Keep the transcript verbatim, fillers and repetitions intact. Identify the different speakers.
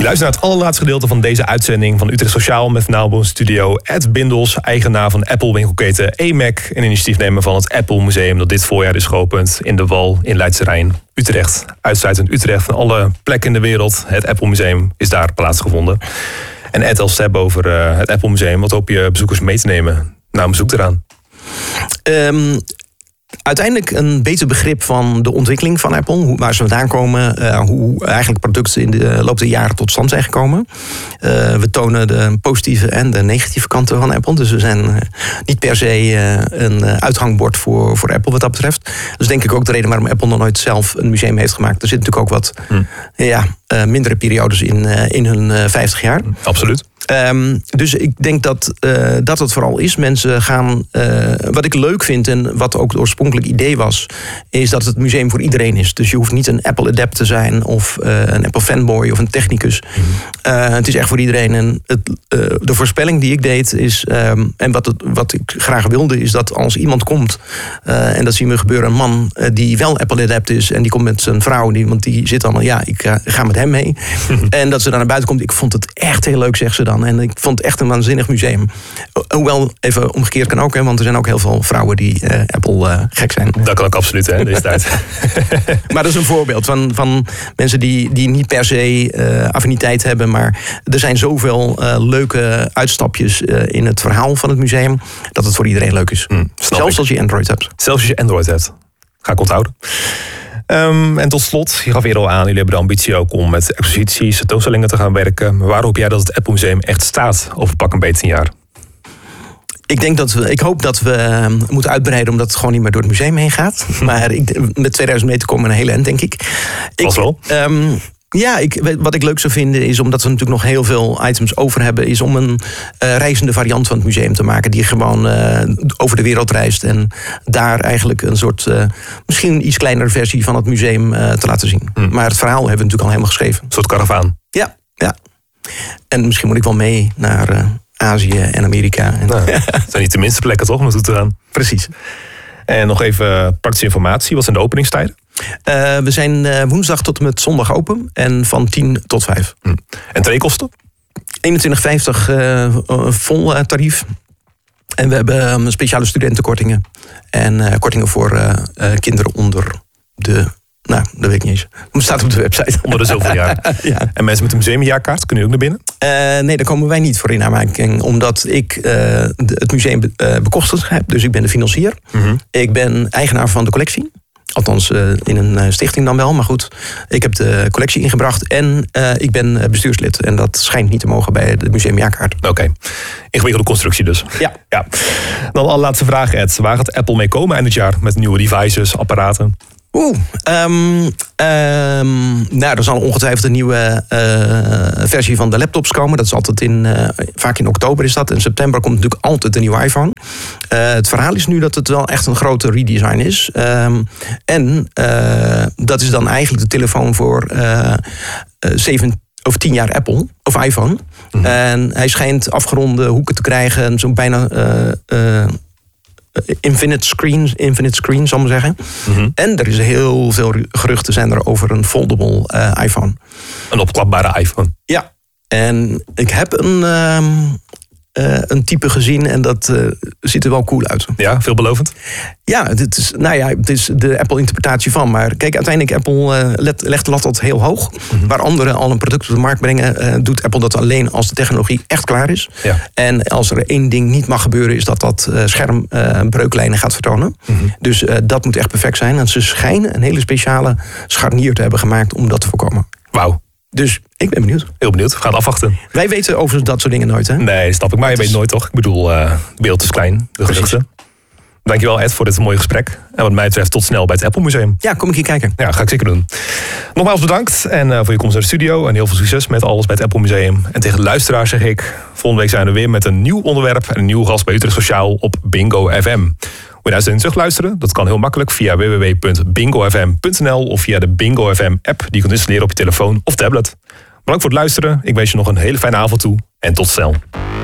Speaker 1: luistert naar het allerlaatste gedeelte van deze uitzending van Utrecht Sociaal met vanavond in studio Ed Bindels, eigenaar van Apple winkelketen A M A C en initiatiefnemer van het Apple Museum dat dit voorjaar is geopend in de Wal in Leidse Rijn, Utrecht. Uitsluitend Utrecht, van alle plekken in de wereld. Het Apple Museum is daar plaatsgevonden. En Ed, als step over uh, het Apple Museum, wat hoop je bezoekers mee te nemen na een bezoek eraan?
Speaker 2: Um... Uiteindelijk een beter begrip van de ontwikkeling van Apple. Hoe, waar ze vandaan komen. Uh, hoe eigenlijk producten in de loop der jaren tot stand zijn gekomen. Uh, we tonen de positieve en de negatieve kanten van Apple. Dus we zijn uh, niet per se uh, een uh, uithangbord voor, voor Apple wat dat betreft. Dus denk ik ook de reden waarom Apple nog nooit zelf een museum heeft gemaakt. Er zitten natuurlijk ook wat hmm. ja, uh, mindere periodes in, uh, in hun uh, vijftig jaar.
Speaker 1: Absoluut.
Speaker 2: Um, dus ik denk dat uh, dat het vooral is. Mensen gaan... Uh, wat ik leuk vind en wat ook het oorspronkelijk idee was, is dat het museum voor iedereen is. Dus je hoeft niet een Apple-adept te zijn of uh, een Apple-fanboy of een technicus. Mm-hmm. Uh, het is echt voor iedereen. En het, uh, de voorspelling die ik deed is... Um, en wat, het, wat ik graag wilde, is dat als iemand komt... Uh, en dat zien we gebeuren, een man uh, die wel Apple-adept is... en die komt met zijn vrouw, die, want die zit dan... ja, ik uh, ga met hem mee. Mm-hmm. En dat ze dan naar buiten komt. Ik vond het echt heel leuk, zegt ze dan. En ik vond het echt een waanzinnig museum. Hoewel, even omgekeerd kan ook, hè, want er zijn ook heel veel vrouwen die uh, Apple uh, gek zijn.
Speaker 1: Dat kan ook absoluut, hè, deze tijd.
Speaker 2: Maar dat is een voorbeeld van, van mensen die, die niet per se uh, affiniteit hebben. Maar er zijn zoveel uh, leuke uitstapjes uh, in het verhaal van het museum, dat het voor iedereen leuk is. Mm, Zelfs ik. als je Android hebt.
Speaker 1: Zelfs als je Android hebt. Ga ik onthouden. Um, en tot slot, je gaf eerder al aan, jullie hebben de ambitie ook om met exposities, tentoonstellingen te gaan werken. Maar waar hoop jij dat het Apple Museum echt staat over pak een beetje een jaar?
Speaker 2: Ik denk dat we, ik hoop dat we moeten uitbreiden omdat het gewoon niet meer door het museum heen gaat. Maar ik, met tweeduizend meter komen we een hele eind, denk ik.
Speaker 1: Was wel?
Speaker 2: Um, Ja, ik, wat ik leuk zou vinden is, omdat we natuurlijk nog heel veel items over hebben, is om een uh, reizende variant van het museum te maken die gewoon uh, over de wereld reist en daar eigenlijk een soort, uh, misschien een iets kleinere versie van het museum uh, te laten zien. Hmm. Maar het verhaal hebben we natuurlijk al helemaal geschreven.
Speaker 1: Een soort karavaan.
Speaker 2: Ja, ja. En misschien moet ik wel mee naar uh, Azië en Amerika. En
Speaker 1: nou, dat zijn niet de minste plekken toch om naartoe te gaan.
Speaker 2: Precies.
Speaker 1: En nog even praktische informatie. Wat zijn de openingstijden?
Speaker 2: Uh, we zijn uh, woensdag tot en met zondag open. En van tien tot vijf.
Speaker 1: Hm. En treekosten?
Speaker 2: eenentwintig vijftig uh, vol uh, tarief. En we hebben um, speciale studentenkortingen. En uh, kortingen voor uh, uh, kinderen onder de... Nou, dat weet ik niet eens. Het staat op de website.
Speaker 1: Onder de zoveel jaar. Ja. En mensen met een museumjaarkaart, kunnen jullie ook naar
Speaker 2: binnen? Uh, nee, daar komen wij niet voor in aanmerking. Omdat ik uh, de, het museum be, uh, bekostigd heb. Dus ik ben de financier. Mm-hmm. Ik ben eigenaar van de collectie. Althans, uh, in een uh, stichting dan wel. Maar goed, ik heb de collectie ingebracht. En uh, ik ben bestuurslid. En dat schijnt niet te mogen bij de museumjaarkaart.
Speaker 1: Oké. Okay. Ingewikkelde constructie dus.
Speaker 2: Ja.
Speaker 1: ja. Dan de laatste vraag, Ed. Waar gaat Apple mee komen eind het jaar? Met nieuwe devices, apparaten?
Speaker 2: Oeh, um, um, nou, er zal ongetwijfeld een nieuwe uh, versie van de laptops komen. Dat is altijd in, uh, vaak in oktober is dat. In september komt natuurlijk altijd een nieuwe iPhone. Uh, het verhaal is nu dat het wel echt een grote redesign is. Um, en uh, dat is dan eigenlijk de telefoon voor uh, zeven of tien jaar Apple, of iPhone. Mm-hmm. En hij schijnt afgeronde hoeken te krijgen, zo'n bijna... Uh, uh, Infinite screen, infinite screen, zal ik maar zeggen. Mm-hmm. En er is heel veel geruchten zijn er over een foldable uh, iPhone.
Speaker 1: Een opklapbare iPhone.
Speaker 2: Ja, en ik heb een, uh, uh, een type gezien en dat uh, ziet er wel cool uit.
Speaker 1: Ja, veelbelovend?
Speaker 2: Ja, het is, nou ja, het is de Apple-interpretatie van. Maar kijk, uiteindelijk Apple uh, let, legt de lat altijd heel hoog. Mm-hmm. Waar anderen al een product op de markt brengen, uh, doet Apple dat alleen als de technologie echt klaar is. Ja. En als er één ding niet mag gebeuren, is dat dat uh, scherm uh, breuklijnen gaat vertonen. Mm-hmm. Dus uh, dat moet echt perfect zijn. En ze schijnen een hele speciale scharnier te hebben gemaakt om dat te voorkomen.
Speaker 1: Wauw.
Speaker 2: Dus ik ben benieuwd.
Speaker 1: Heel benieuwd. We gaan het afwachten.
Speaker 2: Wij weten overigens dat soort dingen nooit, hè?
Speaker 1: Nee, snap ik. Maar je weet nooit, toch? Ik bedoel, uh, de wereld is klein. De geruchten. Dankjewel, Ed, voor dit mooie gesprek. En wat mij betreft tot snel bij het Apple Museum.
Speaker 2: Ja, kom ik hier kijken.
Speaker 1: Ja, ga ik zeker doen. Nogmaals bedankt en uh, voor je komst naar de studio. En heel veel succes met alles bij het Apple Museum. En tegen de luisteraar zeg ik, volgende week zijn we weer met een nieuw onderwerp en een nieuwe gast bij Utrecht Sociaal op Bingo F M. Wil je uitzending terugluisteren? Dat kan heel makkelijk via w w w punt bingo f m punt n l of via de Bingo F M app die je kunt installeren op je telefoon of tablet. Bedankt voor het luisteren. Ik wens je nog een hele fijne avond toe en tot snel.